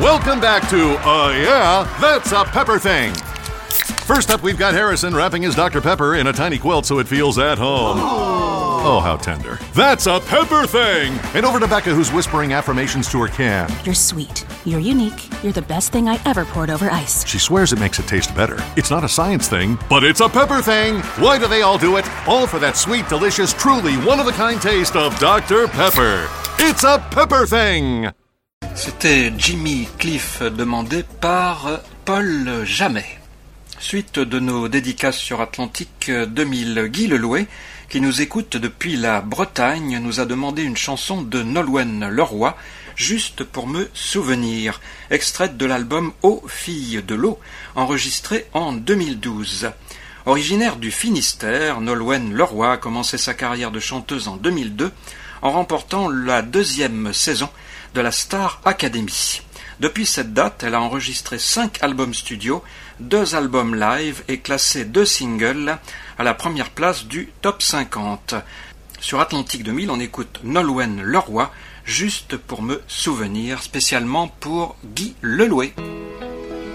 Welcome back to, yeah, That's a Pepper Thing. First up, we've got Harrison wrapping his Dr. Pepper in a tiny quilt so it feels at home. Oh, how tender. That's a Pepper Thing! And over to Becca, who's whispering affirmations to her can. You're sweet. You're unique. You're the best thing I ever poured over ice. She swears it makes it taste better. It's not a science thing, but it's a Pepper Thing! Why do they all do it? All for that sweet, delicious, truly one-of-a-kind taste of Dr. Pepper. It's a Pepper Thing! C'était Jimmy Cliff demandé par Paul Jamet. Suite de nos dédicaces sur Atlantique 2000, Guy Lelouet, qui nous écoute depuis la Bretagne, nous a demandé une chanson de Nolwenn Leroy, Juste pour me souvenir, extraite de l'album Aux filles de l'eau, enregistré en 2012. Originaire du Finistère, Nolwenn Leroy a commencé sa carrière de chanteuse en 2002 en remportant la 2e saison de la Star Academy. Depuis cette date, elle a enregistré 5 albums studio, 2 albums live et classé 2 singles à la première place du top 50. Sur Atlantique 2000, on écoute Nolwenn Leroy, Juste pour me souvenir, spécialement pour Guy Lelouet.